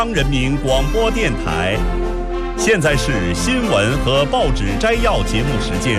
人民广播电台，现在是新闻和报纸摘要节目时间。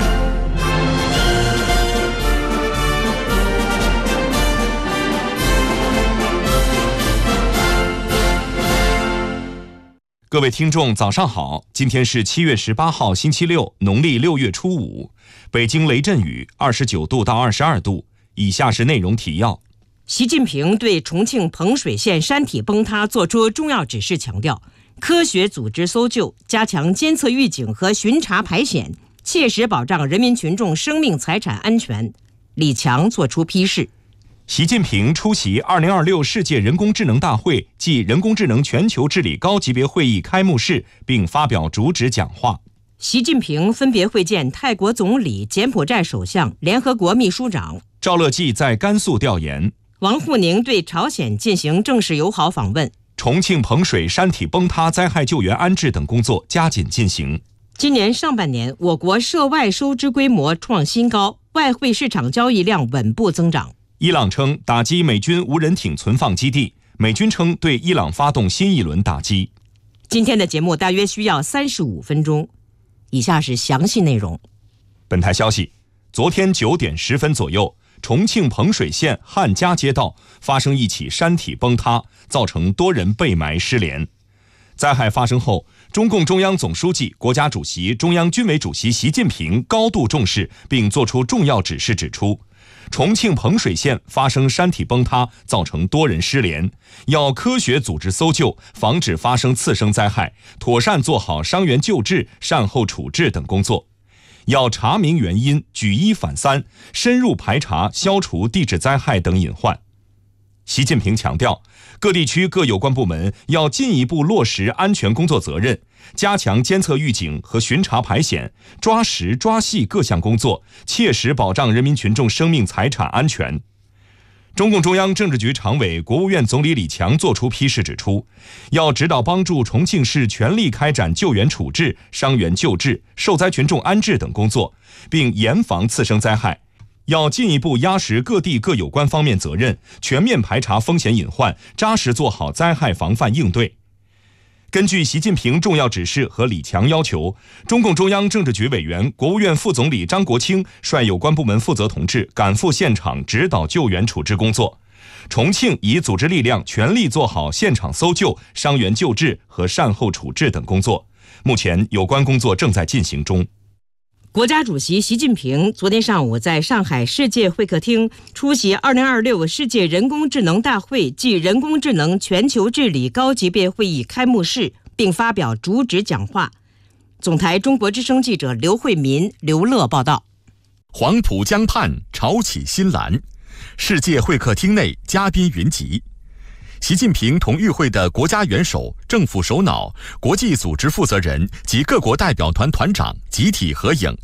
各位听众早上好，今天是7月18号星期六，农历6月初5，北京雷阵雨29度到22度。以下是内容提要。 习近平对重庆彭水县山体崩塌作出重要指示，强调科学组织搜救，加强监测预警和巡查排险，切实保障人民群众生命财产安全。李强作出批示。 习近平出席2026世界人工智能大会暨人工智能全球治理高级别会议开幕式，并发表主旨讲话。 习近平分别会见泰国总理、柬埔寨首相、联合国秘书长。 赵乐际在甘肃调研。 王沪宁对朝鲜进行正式友好访问。 重庆彭水山体崩塌灾害救援安置等工作加紧进行。 今年上半年，我国涉外收支规模创新高，外汇市场交易量稳步增长。 伊朗称打击美军无人艇存放基地，美军称对伊朗发动新一轮打击。 今天的节目大约需要35分钟，以下是详细内容。 本台消息，昨天9点10分左右，重庆彭水县汉家街道发生一起山体崩塌，造成多人被埋失联。灾害发生后，中共中央总书记、国家主席、中央军委主席习近平高度重视，并作出重要指示，指出重庆彭水县发生山体崩塌，造成多人失联，要科学组织搜救，防止发生次生灾害，妥善做好伤员救治、善后处置等工作。要查明原因，举一反三，深入排查、消除地质灾害等隐患。习近平强调，各地区各有关部门要进一步落实安全工作责任，加强监测预警和巡查排险，抓实抓细各项工作，切实保障人民群众生命财产安全。中共中央政治局常委、国务院总理李强作出批示，指出，要指导帮助重庆市全力开展救援处置、伤员救治、受灾群众安置等工作，并严防次生灾害。要进一步压实各地各有关方面责任，全面排查风险隐患，扎实做好灾害防范应对。根据习近平重要指示和李强要求，中共中央政治局委员、国务院副总理张国清率有关部门负责同志赶赴现场指导救援处置工作。重庆已组织力量全力做好现场搜救、伤员救治和善后处置等工作，目前有关工作正在进行中。 国家主席习近平昨天上午在上海世界会客厅出席2026世界人工智能大会暨人工智能全球治理高级别会议开幕式，并发表主旨讲话。总台中国之声记者刘慧民、刘乐报道。 黄浦江畔潮起新澜，世界会客厅内嘉宾云集。习近平同与会的国家元首、政府首脑、国际组织负责人及各国代表团团长集体合影。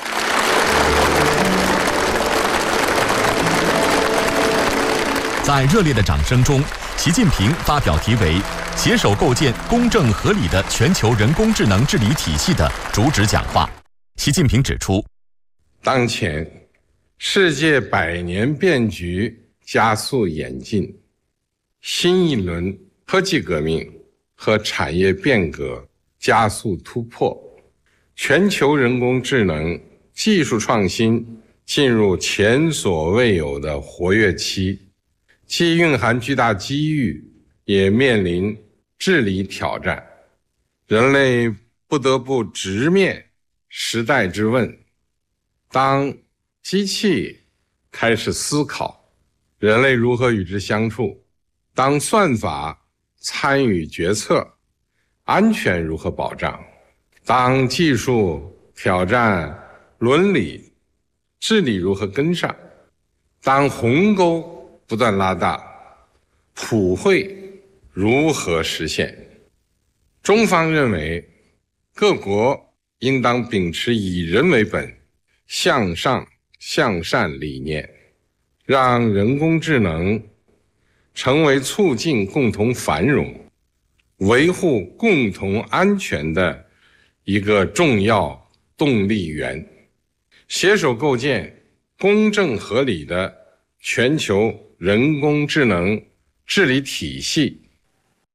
在热烈的掌声中，习近平发表题为“携手构建公正合理的全球人工智能治理体系”的主旨讲话。习近平指出， 当前世界百年变局加速演进，新一轮科技革命和产业变革加速突破，全球人工智能技术创新进入前所未有的活跃期，既蕴含巨大机遇，也面临治理挑战。人类不得不直面时代之问。当机器开始思考人类如何与之相处，当算法参与决策，安全如何保障？当技术挑战伦理，治理如何跟上？当鸿沟不断拉大，普惠如何实现？中方认为，各国应当秉持以人为本、向上向善理念，让人工智能成为促进共同繁荣、维护共同安全的一个重要动力源，携手构建公正合理的全球人工智能治理体系。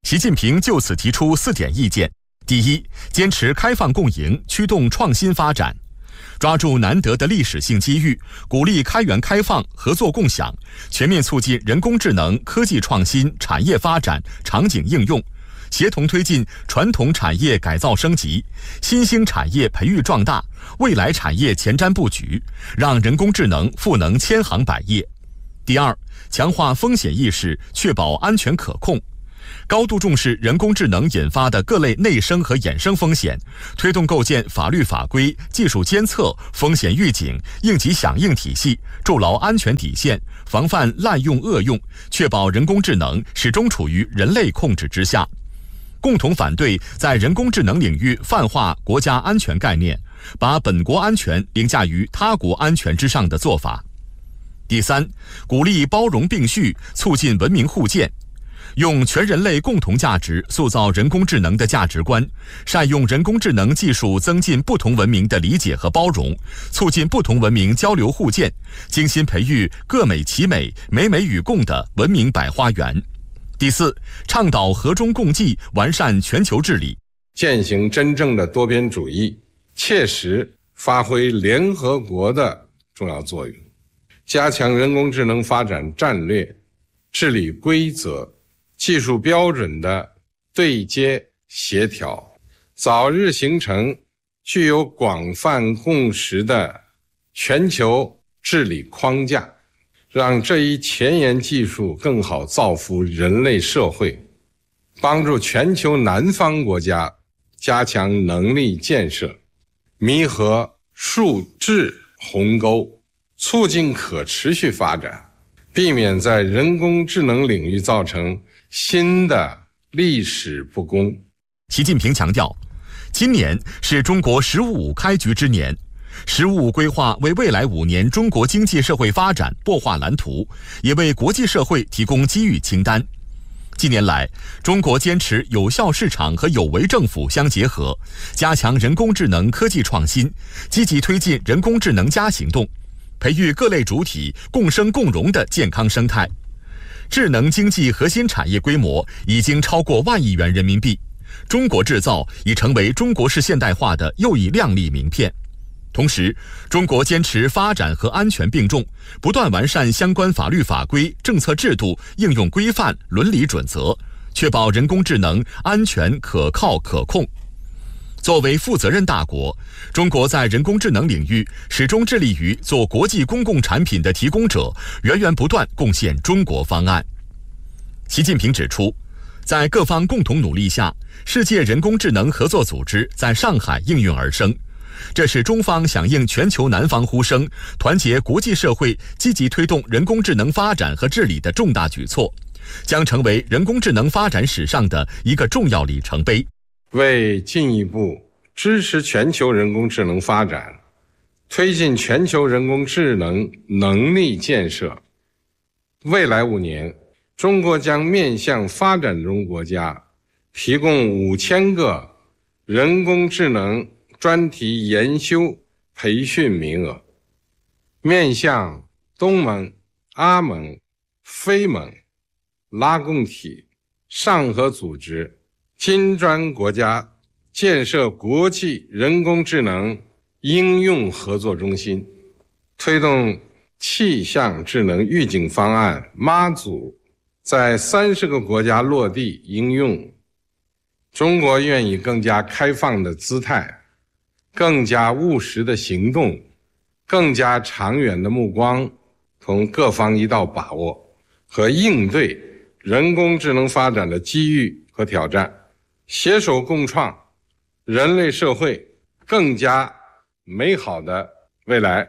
习近平就此提出4点意见：第一，坚持开放共赢，驱动创新发展，抓住难得的历史性机遇，鼓励开源开放、合作共享，全面促进人工智能科技创新、产业发展、场景应用，协同推进传统产业改造升级、新兴产业培育壮大、未来产业前瞻布局，让人工智能赋能千行百业。第二，强化风险意识，确保安全可控，高度重视人工智能引发的各类内生和衍生风险，推动构建法律法规、技术监测、风险预警、应急响应体系，筑牢安全底线，防范滥用恶用，确保人工智能始终处于人类控制之下。共同反对在人工智能领域泛化国家安全概念，把本国安全凌驾于他国安全之上的做法。第三，鼓励包容并蓄，促进文明互鉴，用全人类共同价值塑造人工智能的价值观，善用人工智能技术增进不同文明的理解和包容，促进不同文明交流互鉴，精心培育各美其美、美美与共的文明百花园。第四，倡导和衷共济，完善全球治理， 践行真正的多边主义，切实发挥联合国的重要作用，加强人工智能发展战略、治理规则、技术标准的对接协调，早日形成具有广泛共识的全球治理框架，让这一前沿技术更好造福人类社会，帮助全球南方国家加强能力建设，弥合数质鸿沟，促进可持续发展，避免在人工智能领域造成新的历史不公。 习近平强调，今年是中国“十五五”开局之年，“十五五”规划为未来5年中国经济社会发展擘画蓝图，也为国际社会提供机遇清单。近年来，中国坚持有效市场和有为政府相结合，加强人工智能科技创新，积极推进人工智能+行动，培育各类主体共生共荣的健康生态。智能经济核心产业规模已经超过1万亿元人民币，中国制造已成为中国式现代化的又一亮丽名片。同时，中国坚持发展和安全并重，不断完善相关法律法规、政策制度、应用规范、伦理准则，确保人工智能安全、可靠、可控。作为负责任大国，中国在人工智能领域始终致力于做国际公共产品的提供者，源源不断贡献中国方案。习近平指出，在各方共同努力下，世界人工智能合作组织在上海应运而生。这是中方响应全球南方呼声，团结国际社会，积极推动人工智能发展和治理的重大举措，将成为人工智能发展史上的一个重要里程碑。 为进一步支持全球人工智能发展，推进全球人工智能能力建设，未来5年，中国将面向发展中国家提供5000个人工智能专题研修培训名额，面向东盟、阿盟、非盟、拉共体、上合组织、金砖国家建设国际人工智能应用合作中心，推动气象智能预警方案妈祖在30个国家落地应用。中国愿以更加开放的姿态，更加务实的行动，更加长远的目光，同各方一道把握和应对人工智能发展的机遇和挑战，携手共创人类社会更加美好的未来。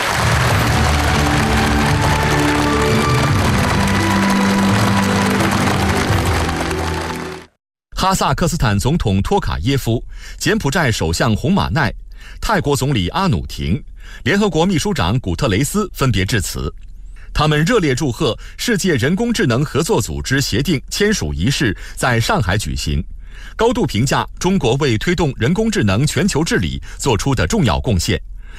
哈萨克斯坦总统托卡耶夫、柬埔寨首相洪马奈、泰国总理阿努廷、联合国秘书长古特雷斯分别致辞。他们热烈祝贺世界人工智能合作组织协定签署仪式在上海举行，高度评价中国为推动人工智能全球治理做出的重要贡献，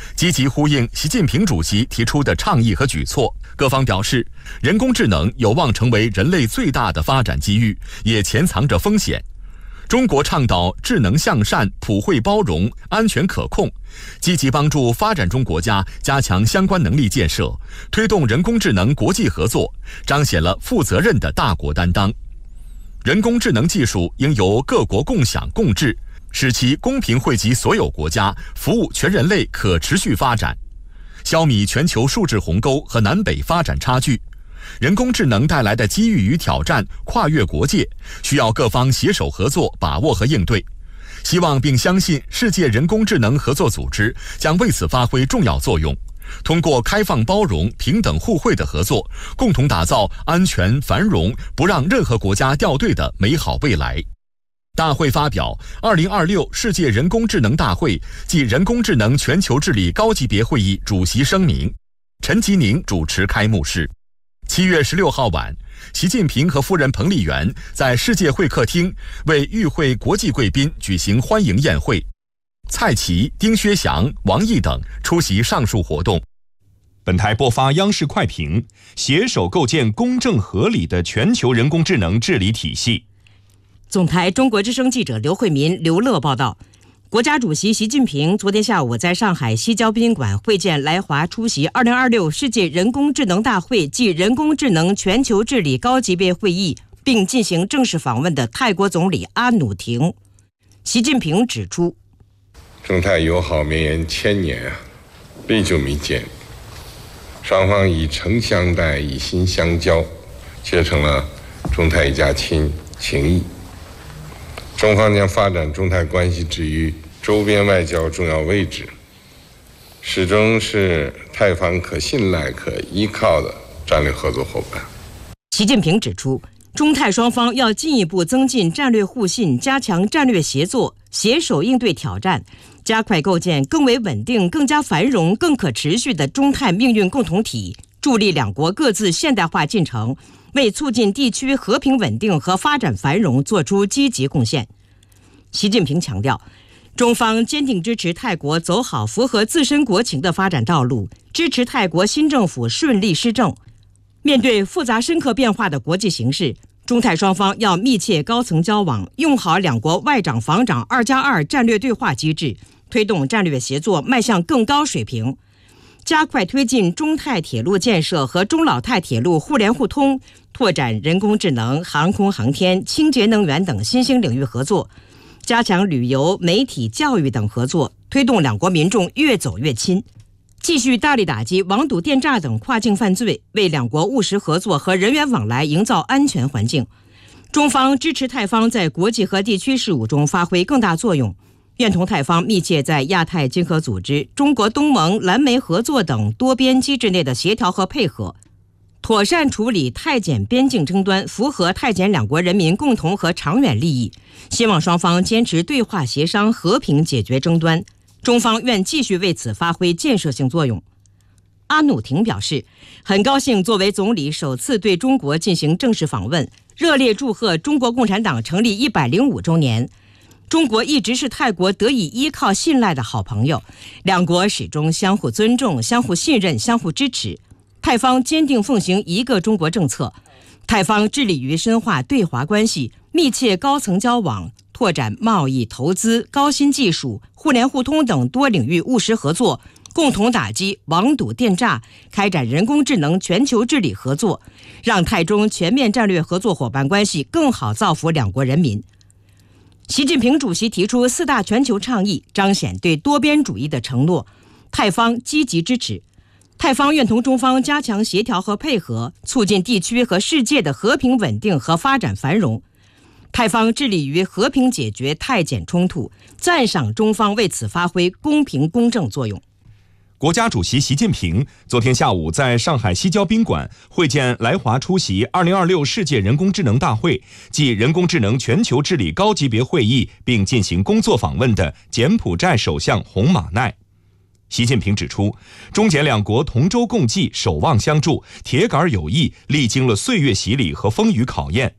积极呼应习近平主席提出的倡议和举措。各方表示，人工智能有望成为人类最大的发展机遇，也潜藏着风险。中国倡导智能向善、普惠包容、安全可控，积极帮助发展中国家加强相关能力建设，推动人工智能国际合作，彰显了负责任的大国担当。人工智能技术应由各国共享共治，使其公平惠及所有国家，服务全人类可持续发展，消弭全球数字鸿沟和南北发展差距。人工智能带来的机遇与挑战跨越国界，需要各方携手合作，把握和应对。希望并相信世界人工智能合作组织将为此发挥重要作用，通过开放包容、平等互惠的合作，共同打造安全、繁荣、不让任何国家掉队的美好未来。大会发表2026世界人工智能大会暨人工智能全球治理高级别会议主席声明，陈吉宁主持开幕式。7月16号晚，习近平和夫人彭丽媛在世界会客厅为与会国际贵宾举行欢迎宴会，蔡奇、丁薛祥、王毅等出席上述活动。 本台播发央视快评：携手构建公正合理的全球人工智能治理体系。 总台中国之声记者刘慧民、刘乐报道。国家主席习近平昨天下午在上海西郊宾馆会见来华出席2026世界人工智能大会暨人工智能全球治理高级别会议，并进行正式访问的泰国总理阿努廷。习近平指出， 中泰友好绵延1000年历久弥坚，双方以诚相待，以心相交，结成了中泰一家亲情谊。中方将发展中泰关系置于周边外交重要位置，始终是泰方可信赖、可依靠的战略合作伙伴。 习近平指出，中泰双方要进一步增进战略互信，加强战略协作，携手应对挑战，加快构建更为稳定、更加繁荣、更可持续的中泰命运共同体，助力两国各自现代化进程，为促进地区和平稳定和发展繁荣做出积极贡献。习近平强调，中方坚定支持泰国走好符合自身国情的发展道路，支持泰国新政府顺利施政。面对复杂深刻变化的国际形势，中泰双方要密切高层交往，用好两国外长防长2+2战略对话机制，推动战略协作迈向更高水平，加快推进中泰铁路建设和中老泰铁路互联互通，拓展人工智能、航空航天、清洁能源等新兴领域合作，加强旅游、媒体、教育等合作，推动两国民众越走越亲。继续大力打击网赌电诈等跨境犯罪，为两国务实合作和人员往来营造安全环境。中方支持泰方在国际和地区事务中发挥更大作用，愿同泰方密切在亚太经合组织、中国东盟、蓝莓合作等多边机制内的协调和配合，妥善处理泰柬边境争端，符合泰柬两国人民共同和长远利益。希望双方坚持对话协商，和平解决争端。中方愿继续为此发挥建设性作用。阿努廷表示，很高兴作为总理首次对中国进行正式访问，热烈祝贺中国共产党成立105周年。中国一直是泰国得以依靠信赖的好朋友，两国始终相互尊重、相互信任、相互支持。泰方坚定奉行一个中国政策，泰方致力于深化对华关系，密切高层交往，拓展贸易、投资、高新技术、互联互通等多领域务实合作，共同打击网赌电诈，开展人工智能全球治理合作，让泰中全面战略合作伙伴关系更好造福两国人民。习近平主席提出4大全球倡议，彰显对多边主义的承诺，泰方积极支持。泰方愿同中方加强协调和配合，促进地区和世界的和平稳定和发展繁荣。泰方致力于和平解决泰柬冲突，赞赏中方为此发挥公平公正作用。 国家主席习近平昨天下午在上海西郊宾馆会见来华出席2026世界人工智能大会暨人工智能全球治理高级别会议并进行工作访问的柬埔寨首相洪马奈。习近平指出，中柬两国同舟共济、守望相助、铁杆友谊历经了岁月洗礼和风雨考验。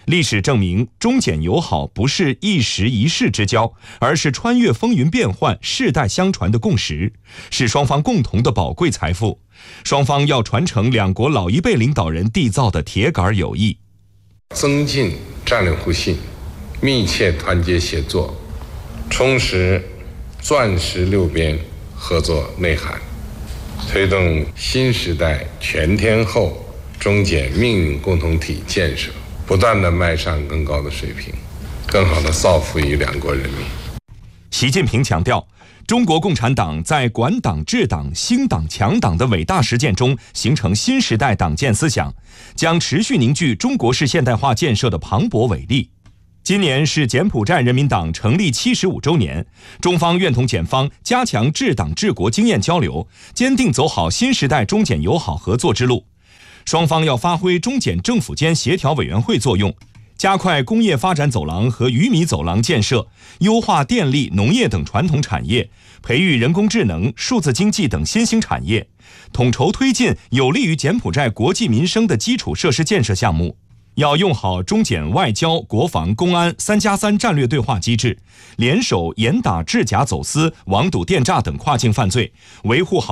历史证明，中柬友好不是一时一世之交，而是穿越风云变幻、世代相传的共识，是双方共同的宝贵财富。双方要传承两国老一辈领导人缔造的铁杆友谊， 增进战略互信，密切团结协作，充实钻石六边合作内涵，推动新时代全天候中柬命运共同体建设不断地迈上更高的水平，更好地造福于两国人民。 习近平强调，中国共产党在管党治党、兴党强党的伟大实践中形成新时代党建思想，将持续凝聚中国式现代化建设的磅礴伟力。今年是柬埔寨人民党成立75周年，中方愿同柬方加强治党治国经验交流，坚定走好新时代中柬友好合作之路。双方要发挥中柬政府间协调委员会作用，加快工业发展走廊和鱼米走廊建设，优化电力、农业等传统产业，培育人工智能、数字经济等新兴产业，统筹推进有利于柬埔寨国计民生的基础设施建设项目。要用好中柬外交、国防、公安3+3战略对话机制，联手严打制假走私、网赌电诈等跨境犯罪，维护好